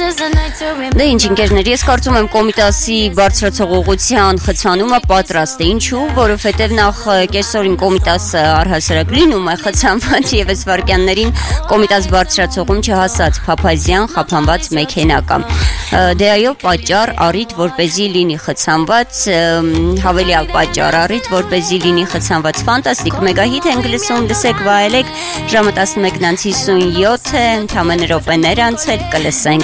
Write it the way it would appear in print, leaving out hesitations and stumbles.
Դե ինչ ընկերներ, ես կարծում եմ Կոմիտասի բարձրացող ուղղության խցանումը պատրաստ է, ինչու, որովհետև նախ կեսօրին Կոմիտասը առհասարակ լինում է խցանված եւս վարքյաններին Կոմիտաս բարձրացողում չհասած Փափազյան խափանված մեքենա կա։ Դե այո, պատճառ առիթ, որպեսզի լինի խցանված, հավելյալ պատճառ առիթ, որպեսզի լինի խցանված ֆանտաստիկ մեգահիթ ենք լսեք վայելեք ժամը 11:57 ընդամենը րոպեներ անցել կլսենք